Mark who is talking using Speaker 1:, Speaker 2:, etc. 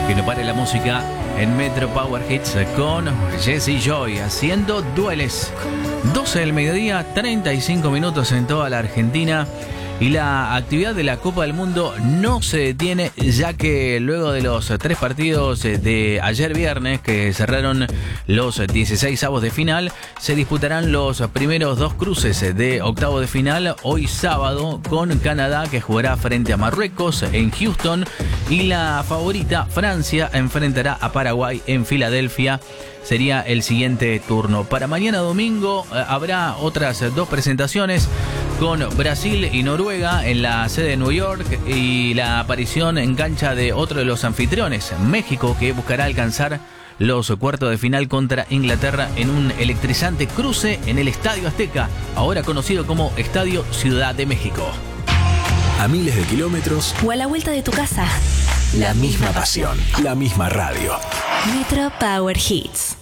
Speaker 1: Que no pare la música en Metro Power Hits con Jesse Joy haciendo Dueles. 12 del mediodía, 35 minutos en toda la Argentina. Y la actividad de la Copa del Mundo no se detiene, ya que luego de los 3 partidos de ayer viernes, que cerraron los 16avos de final, se disputarán los primeros 2 cruces de octavo de final hoy sábado, con Canadá, que jugará frente a Marruecos en Houston, y la favorita Francia enfrentará a Paraguay en Filadelfia. Sería el siguiente turno. Para mañana domingo habrá otras 2 presentaciones, con Brasil y Noruega en la sede de New York, y la aparición en cancha de otro de los anfitriones, México, que buscará alcanzar los cuartos de final contra Inglaterra en un electrizante cruce en el Estadio Azteca, ahora conocido como Estadio Ciudad de México.
Speaker 2: A miles de kilómetros
Speaker 3: o a la vuelta de tu casa.
Speaker 2: La misma pasión, la misma radio.
Speaker 3: Metro Power Hits.